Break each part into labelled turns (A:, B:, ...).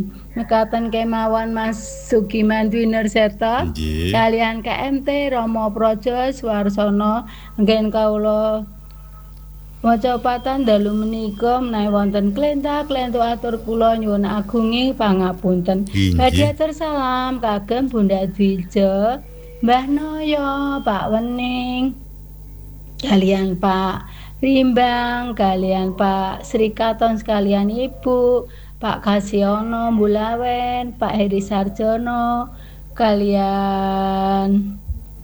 A: Mekaten kemawon Mas Sugiman Dwi Nurseta
B: Nggih.
A: kalian KMT Rama Praja Swarsana nggen kawula maca patan dalu menika menawi wonten klenthak-klenthuk atur kula nyuwun agungi pangapunten. Badhe
B: Inggih.
A: atur salam kagem Bunda Dwija, Mbah Noyo, Pak Wening, kalian Pak Rimbang, kalian Pak Sri Katon sekalian Ibu, Pak Kasiono Bulawen, Pak Heri Sarjono, kalian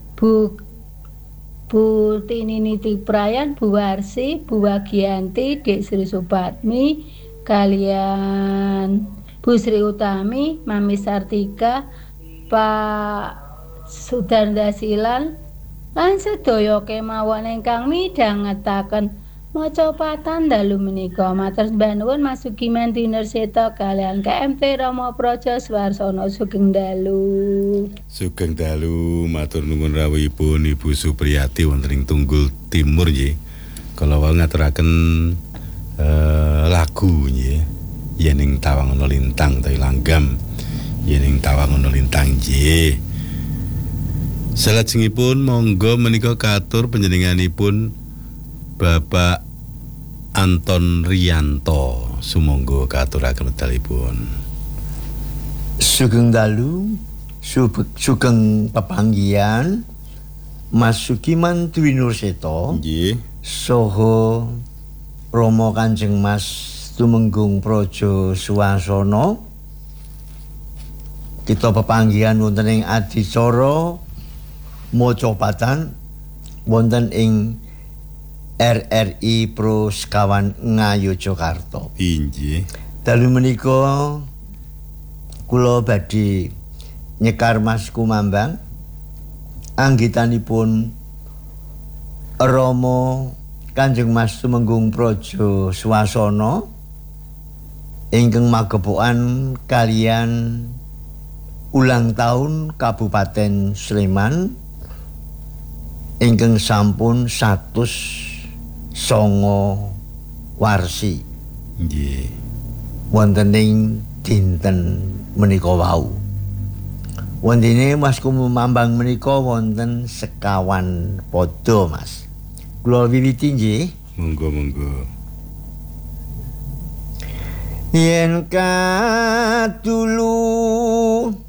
A: Bu Tini Niti Prayan, Bu Warsi, Bu Wagianti, Dek Sri Supadmi, kalian Bu Sri Utami, Mami Sartika, Pak Sudarda Silan, lan sedaya kemawon ingkang midhangetaken maca patan dalu menika matur sembah nuwun Mas Sugiman Dwi Nurseta kalian KMT Rama Praja Swarsana sugeng dalu.
B: Sugeng dalu matur nuwun rawuhipun Ibu Supriyati wonten ing Tunggul Timur nggih. Kala wau ngaturaken lagu nggih. Yening Tawangono Lintang ta langgam. Yening Tawangono Lintang nggih. Salajengipun monggo menika katur panjenenganipun Bapak Anton Riyanto sumangga katuraken medalipun.
C: Sugeng dalu, sugeng pepanggihan Mas Sugiman Dwi Nurseta
B: Nggih.
C: saha Rama Kanjeng Mas Tumenggung Praja Suwasana. Kita pepanggihan wonten ing adicara maca patan wonten ing RRI Pro Sekawan Ngayogyakarta.
B: Inggih.
C: Dalu menika kula badhe nyekar Mas Kumambang anggitanipun Rama Kanjeng Mas Tumenggung Praja Suwasana ingkang magepokan kalian ulang tahun Kabupaten Sleman ingkang sampun 109 warsi.
B: Nggih.
C: Wonten ing dinten menika wau. Wontene Mas Kumambang menika wonten sekawan pada Mas. Kula wiwiti nggih.
B: Monggo.
C: Yen kadulu